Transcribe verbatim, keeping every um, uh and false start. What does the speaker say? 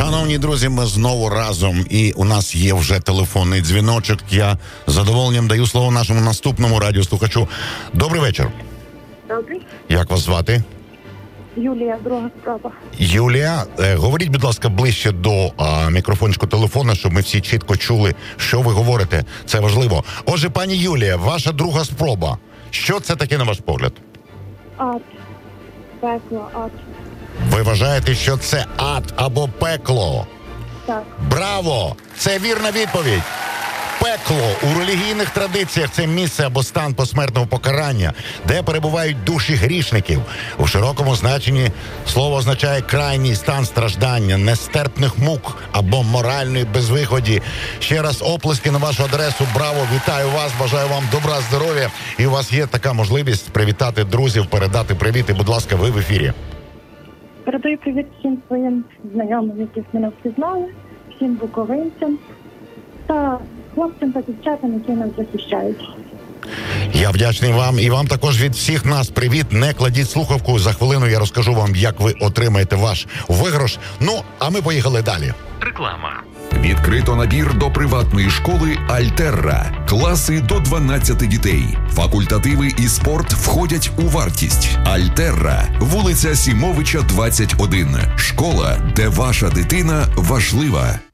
Шановні друзі, ми знову разом, і у нас є вже телефонний дзвіночок. Я з задоволенням даю слово нашому наступному радіослухачу. Добрий вечір. Добрий. Як вас звати? Юлія, друга справа. Юлія, е, говоріть, будь ласка, ближче до а, мікрофончику телефона, щоб ми всі чітко чули, що ви говорите. Це важливо. Отже, пані Юлія, ваша друга спроба. Що це таке, на ваш погляд? Ад. Пекло, ад. Ви вважаєте, що це ад або пекло? Так. Браво! Це вірна відповідь. Пекло у релігійних традиціях – це місце або стан посмертного покарання, де перебувають душі грішників. У широкому значенні слово означає крайній стан страждання, нестерпних мук або моральної безвиході. Ще раз оплески на вашу адресу. Браво! Вітаю вас, бажаю вам добра, здоров'я. І у вас є така можливість привітати друзів, передати привіт. І, будь ласка, ви в ефірі. Передаю привіт всім своїм знайомим, яких мене впізнали, всім буковинцям та хлопцям та дівчатам, які нас захищають. Я вдячний вам, і вам також від всіх нас привіт. Не кладіть слухавку, за хвилину я розкажу вам, як ви отримаєте ваш виграш. Ну, а ми поїхали далі. Реклама. Відкрито набір до приватної школи «Альтерра». Класи до дванадцяти дітей. Факультативи і спорт входять у вартість. «Альтерра», вулиця Сімовича, двадцять один. Школа, де ваша дитина важлива.